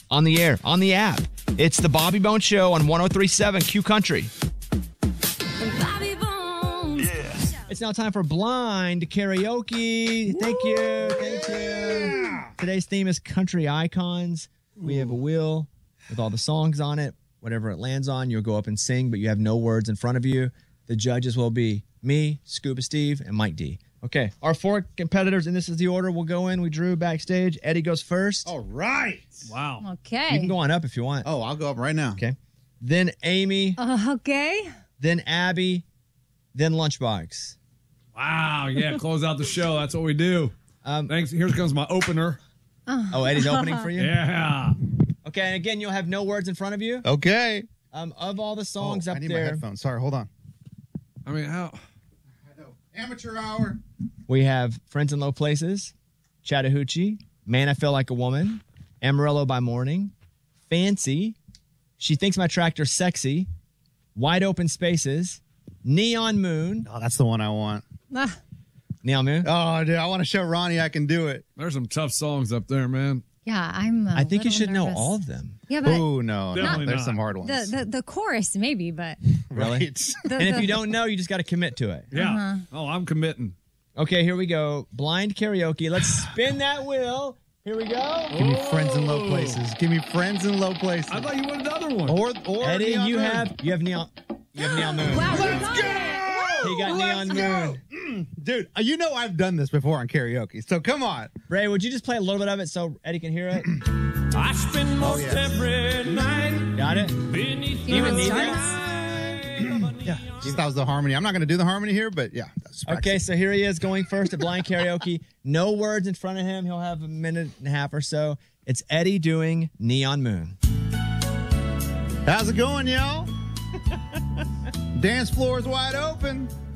on the air, on the app. It's the Bobby Bones Show on 103.7 Q Country. It's now time for blind karaoke. Thank you. Today's theme is country icons. We have a wheel with all the songs on it. Whatever it lands on, you'll go up and sing, but you have no words in front of you. The judges will be me, Scuba Steve, and Mike D. Okay, our 4 competitors, and this is the order we'll go in. We drew backstage. Eddie goes first. All right. Wow. You can go on up if you want. Oh, I'll go up right now. Okay. Then Amy. Okay. Then Abby. Then Lunchbox. Wow. Yeah, close out the show. That's what we do. Thanks. Here comes my opener. Oh, Eddie's opening for you? Yeah. Okay, and again, you'll have no words in front of you. Okay. Of all the songs up I need there. my headphones. Sorry, hold on. I mean, how? I know. Amateur hour. We have Friends in Low Places, Chattahoochee, Man, I Feel Like a Woman, Amarillo by Morning, Fancy, She Thinks My Tractor's Sexy, Wide Open Spaces, Neon Moon. Oh, that's the one I want. Neon Moon? Oh, dude, I want to show Ronnie I can do it. There's some tough songs up there, man. Yeah, I'm I think you little should know nervous. all of them. Yeah, but Oh, no. Definitely There's not. some hard ones. the chorus maybe, but Really? Right. And if you don't know, you just got to commit to it. Yeah. Oh, I'm committing. Okay, here we go. Blind karaoke. Let's spin that wheel. Here we go. Give me Friends in Low Places. Give me Friends in Low Places. I thought you wanted the other one. Or Eddie, Neon you Moon. have Neon Moon. wow, Let's we're go! He got Neon Moon. Dude, you know I've done this before on karaoke, so come on. Ray, would you just play a little bit of it so Eddie can hear it? I spend most every night Got it? beneath You Even know need it that? Yeah, that was the harmony. I'm not going to do the harmony here, but yeah. That's Okay, so here he is going first at blind karaoke. No words in front of him. He'll have a minute and a half or so. It's Eddie doing Neon Moon. How's it going, y'all? Dance floor is wide open.